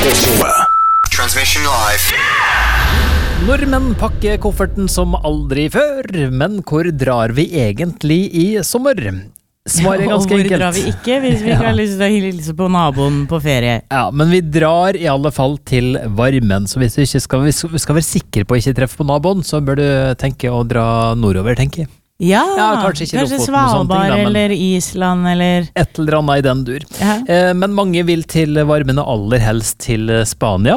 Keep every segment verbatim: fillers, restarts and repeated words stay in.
Frokostshowet. Transmission live. Nordmenn pakker kofferten som aldri før, men hvor drar vi egentlig i sommer? Svaret er ganske og hvor enkelt. drar vi ikke hvis vi ikke har lyst til å hilse på naboen på ferie? Ja, men vi drar i alle fall til varmen, så hvis du ikke skal, vi skal, vi skal være sikre på å ikke treffe på naboen, så bør du tenke å dra nordover, tenker jeg. Ja, Ja, kanskje ikke kanskje Lofoten og sånne ting, Svalbard da, men- eller Island eller Et eller annet i den dur. Ja. Eh, men mange vil til varmen og aller helst til Spania.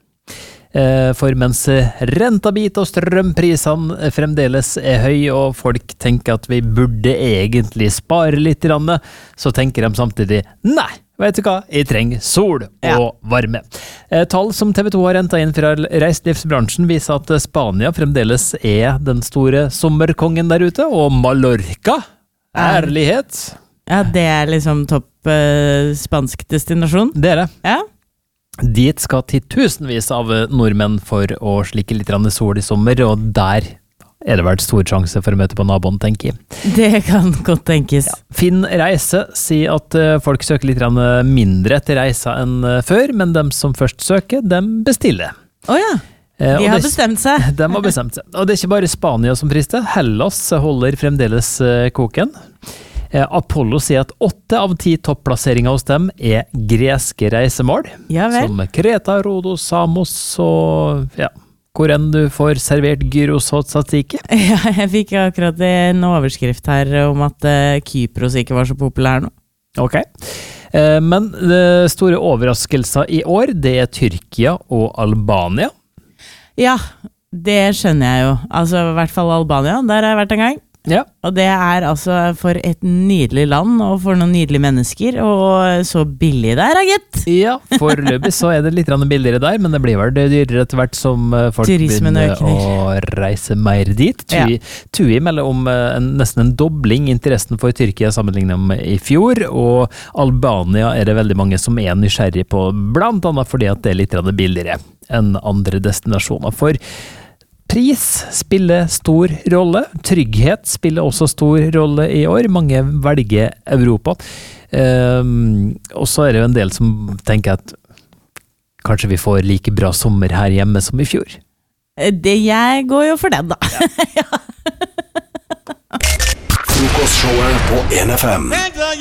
Eh, for mens rentabit og strømprisene fremdeles er høy, og folk tenker at vi burde egentlig spare litt, så tenker de samtidig, nei, vet du hva, jeg trenger sol og Ja. varme. Eh, tall som T V to har hentet inn fra reiselivsbransjen viser at Spania fremdeles er den store sommerkongen der ute, og Mallorca, ærlighet, Ja, det er liksom topp eh, spansk destinasjon. det er det. Ja. Dit skal titusenvis av nordmenn for å slikke litt grann sol i sommer, og der er det vært stor sjanse for å møte på naboen, tenker jeg. Det kan godt tenkes. Finn Reise sier at eh, folk søker litt grann mindre etter reiser enn eh, før, men dem som først søker, dem bestiller. Å ja, Eh, de og har det- bestemt seg. De har bestemt seg. Og det er ikke bare Spania som frister, Hellas holder fremdeles eh, koken. Eh, Apollo sier at åtte av ti topplasseringer hos dem er greske reisemål. Ja vel. Som Kreta, Rhodos, Samos og ja, hvor enn du får servert gyros og tzatziki. Ja, jeg fikk akkurat en overskrift her om at eh, Kypros ikke var så populær nå. Ok. Eh, Men det store overraskelser i år, det er Tyrkia og Albania. Ja, det skjønner jeg jo. Altså, i hvert fall Albania, der har jeg vært en gang. Ja. Og det er altså for et nydelig land, og for noen nydelige mennesker, og så billig der, da, gitt. Ja, foreløpig så er det litt grann billigere der, men det blir vel det dyrere etter hvert som eh, folk Turismen begynner øker. å reise mer dit. Ja. Tui, Tui melder om eh, en, nesten en dobling i interessen for Tyrkia sammenlignet med i fjor, og Albania er det veldig mange som er nysgjerrig på, blant annet fordi at det er litt grann billigere enn andre destinasjoner. For pris spiller stor rolle, trygghet spiller også stor rolle i år, mange velger Europa. Um, og så er det jo en del som tenker at kanskje vi får like bra sommer her hjemme som i fjor. Det, jeg går jo for den, da. Frokostshowet på en F M.